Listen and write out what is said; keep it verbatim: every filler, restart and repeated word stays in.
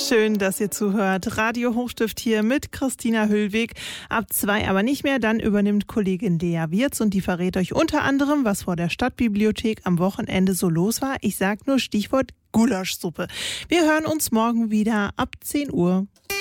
Schön, dass ihr zuhört. Radio Hochstift hier mit Christina Hüllweg. Ab zwei aber nicht mehr. Dann übernimmt Kollegin Lea Wirz und die verrät euch unter anderem, was vor der Stadtbibliothek am Wochenende so los war. Ich sag nur Stichwort Gulaschsuppe. Wir hören uns morgen wieder ab zehn Uhr.